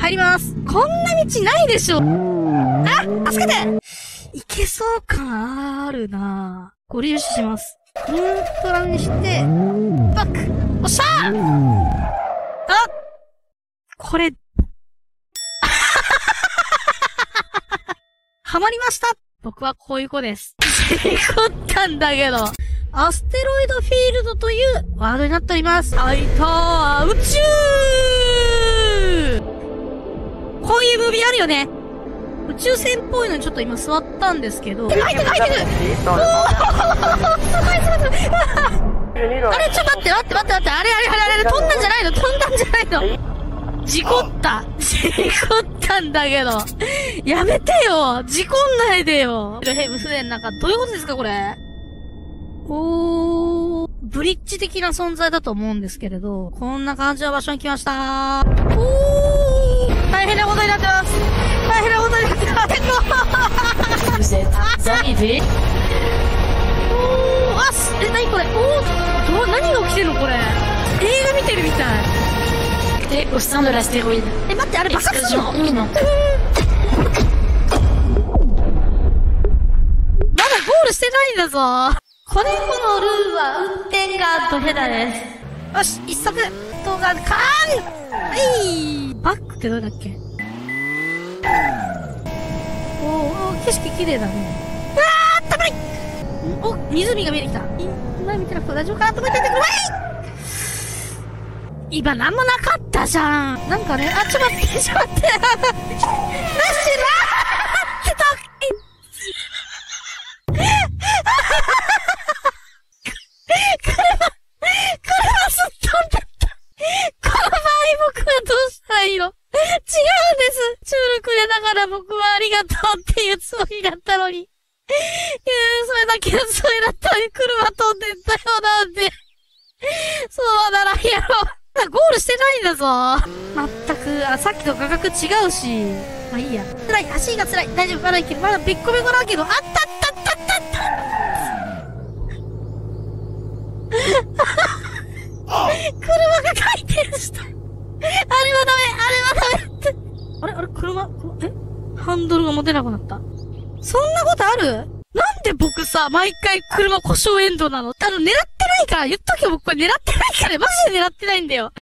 入ります。こんな道ないでしょ。あ、助けて。いけそう感あるなぁ。ご利用します。イントラにして、バック。おっしゃー。あ、これ、ハマりました。僕はこういう子です。事故ったんだけど。アステロイドフィールドというワードになっております。はいたー、宇宙こういうムービーあるよね。宇宙船っぽいのにちょっと今座ったんですけど。入ってる入ってる。おー、すごいすごいすごい。あれ、ちょ、待って。あれ、飛んだんじゃないの。事故ったんだけど。やめてよ。事故んないでよ。ヘブ船なんか、どういうことですか、これ。ブリッジ的な存在だと思うんですけれど、こんな感じの場所に来ました。大変なことになってます。何これ。何が起きてるのこれ。映画見てるみたい。 au sein de l'astéroïde. 待って、あれ爆発するの？ Explosion imminente. まだゴールしてないんだぞ。これこのルーは運転がドヘダです。よし、一足、動画、バックってどれだっけ？景色綺麗だね。あったまい！湖が見えてきた。今見てなくて大丈夫かなと思っててくれ！今なんもなかったじゃん。なんかね、ちょっと待って。なしな車すっ飛んだった。この場合僕はどうしたらいいの？違うんです。チュールくれながら僕はありがとうっていうつもりだったのに。それだけのつもりだったのに車飛んでったよなんで。そうならんやろ。ゴールしてないんだぞ。まったく、さっきと価格違うし。まあいいや。辛い、足が辛い。大丈夫、まだいける。まだべっこべこだけど、車が回転した。あれはダメって。あれ、車、ハンドルが持てなくなった。そんなことある？なんで僕さ、毎回車故障エンドなの？狙ってないから、言っとけよ、僕これ狙ってないから、マジで狙ってないんだよ。